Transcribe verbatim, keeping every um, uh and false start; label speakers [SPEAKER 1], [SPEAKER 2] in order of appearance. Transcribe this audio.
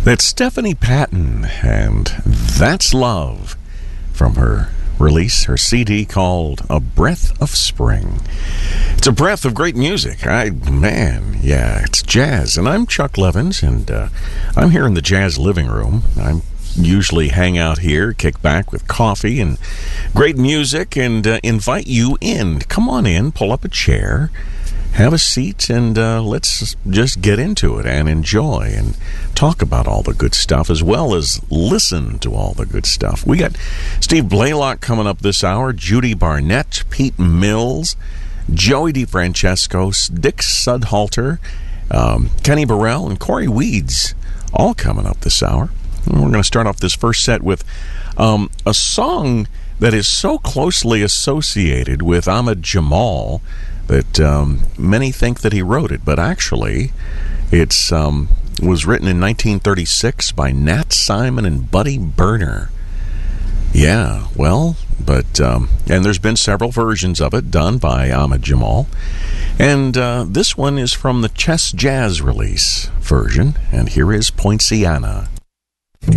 [SPEAKER 1] That's Stephanie Patton, and That's Love, from her release, her C D called A Breath of Spring. It's a breath of great music. I, man, yeah, it's jazz. And I'm Chuck Levins, and uh, I'm here in the Jazz Living Room. I'm usually hang out here, kick back with coffee and great music, and uh, invite you in. Come on in, pull up a chair, have a seat, and uh, let's just get into it and enjoy and talk about all the good stuff as well as listen to all the good stuff. We got Steve Blaylock coming up this hour, Judy Barnett, Pete Mills, Joey DeFrancesco, Dick Sudhalter, um, Kenny Burrell, and Corey Weeds, all coming up this hour. And we're going to start off this first set with um, a song that is so closely associated with Ahmad Jamal that um, many think that he wrote it, but actually it's um, was written in nineteen thirty-six by Nat Simon and Buddy Berner. Yeah, well, but um, and there's been several versions of it done by Ahmad Jamal, and uh, this one is from the Chess Jazz release version, and here is Poinciana.